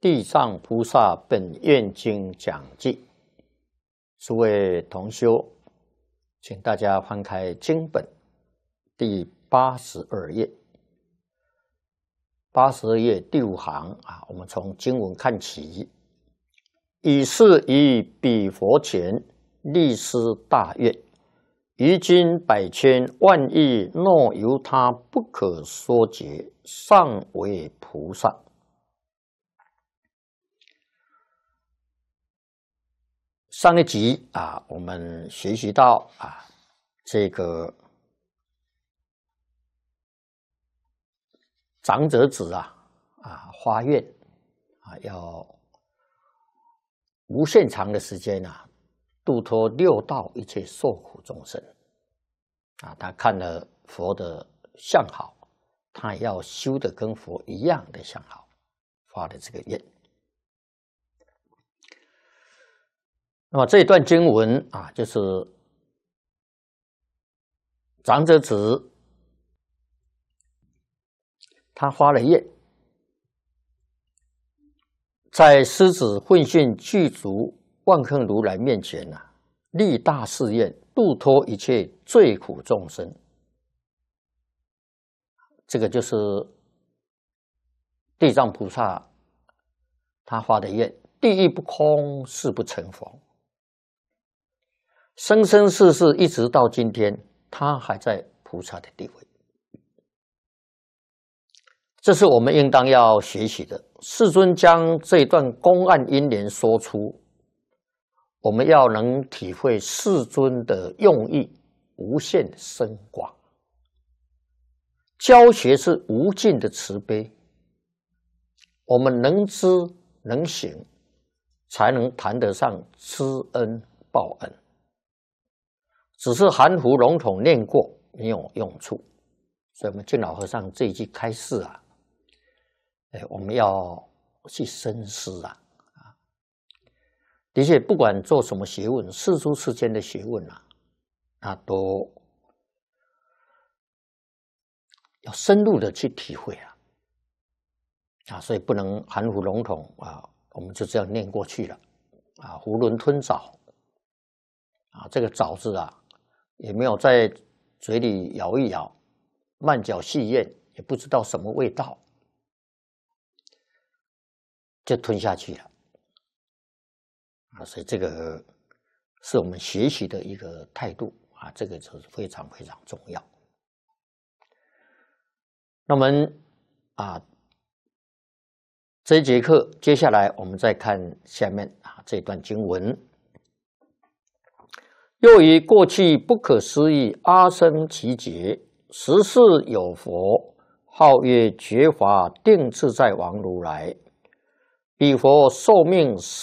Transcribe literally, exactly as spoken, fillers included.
地藏菩萨本愿经讲记，诸位同修，请大家翻开经本第八十二页，八十二页第五行啊，我们从经文看起。以是于彼佛前立施大愿，于今百千万亿若由他不可说解，尚为菩萨。上一集啊，我们学习到啊，这个长者子啊啊发愿啊，要无限长的时间啊，度脱六道一切受苦众生啊。他看了佛的相好，他要修的跟佛一样的相好，发的这个愿。那么这一段经文啊，就是长者子他发了愿，在狮子混训具足万坑如来面前啊，立大誓愿，度脱一切罪苦众生。这个就是地藏菩萨他发的愿：地狱不空，誓不成佛。生生世世一直到今天，他还在菩萨的地位。这是我们应当要学习的。世尊将这一段公案因缘说出，我们要能体会世尊的用意无限深广。教学是无尽的慈悲，我们能知能行，才能谈得上知恩报恩。只是含糊笼统念过没有用处，所以我们净老和尚这一句开示啊，哎，我们要去深思啊啊！的确，不管做什么学问，世出世间的学问啊，那都要深入的去体会啊啊！所以不能含糊笼统啊，我们就这样念过去了啊，囫囵吞枣啊，这个枣字啊。也没有在嘴里咬一咬，慢嚼细咽，也不知道什么味道，就吞下去了啊！所以这个是我们学习的一个态度啊，这个就是非常非常重要。那我们啊，这一节课接下来我们再看下面啊这段经文。又于过去不可思议阿僧祇劫，时世有佛，号曰觉华定自在王如来。彼佛寿命